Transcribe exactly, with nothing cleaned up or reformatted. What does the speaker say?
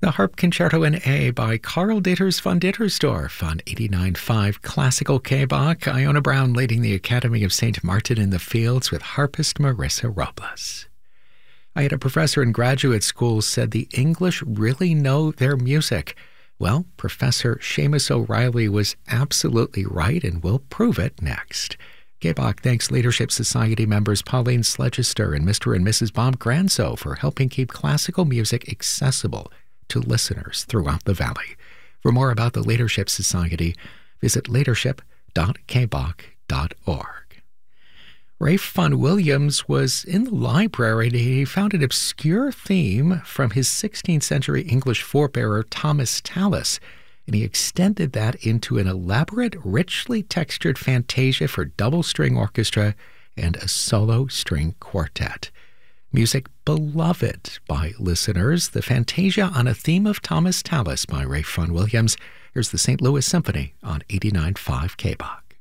The Harp Concerto in A by Karl Ditters von Dittersdorf on eighty-nine point five Classical K-Bach. Iona Brown leading the Academy of Saint Martin in the Fields with harpist Marissa Robles. I had a professor in graduate school said the English really know their music. Well, Professor Seamus O'Reilly was absolutely right, and we'll prove it next. K-Bach thanks Leadership Society members Pauline Sledgester and Mister and Missus Bob Granso for helping keep classical music accessible to listeners throughout the Valley. For more about the Leadership Society, visit leadership dot k bach dot org. Ralph Vaughan Williams was in the library and he found an obscure theme from his sixteenth century English forebearer Thomas Tallis, and he extended that into an elaborate, richly textured fantasia for double-string orchestra and a solo string quartet. Music beloved by listeners, the Fantasia on a Theme of Thomas Tallis by Ralph Vaughan Williams. Here's the Saint Louis Symphony on eighty-nine point five K-Bach.